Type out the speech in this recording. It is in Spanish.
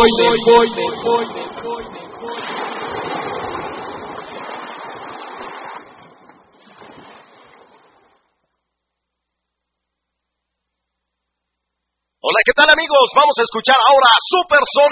Hola, ¿qué tal amigos? Vamos a escuchar ahora Supersónico.